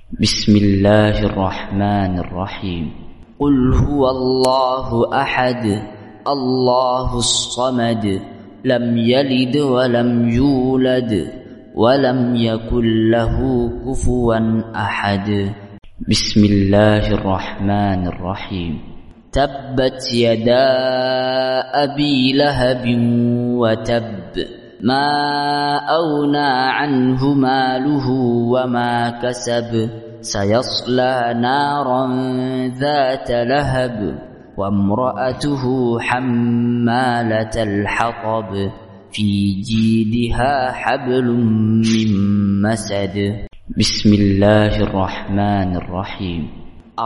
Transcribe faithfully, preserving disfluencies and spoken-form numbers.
بسم الله الرحمن الرحيم. قل هو الله أحد الله الصمد لم يلد ولم يولد ولم يكن له كفوا أحد. بسم الله الرحمن الرحيم. تبت يدا أبي لهب وتب ما أغنى عنه ماله وما كسب سيصلى نارا ذات لهب وامرأته حمالة الحطب في جيدها حبل من مسد. بسم الله الرحمن الرحيم.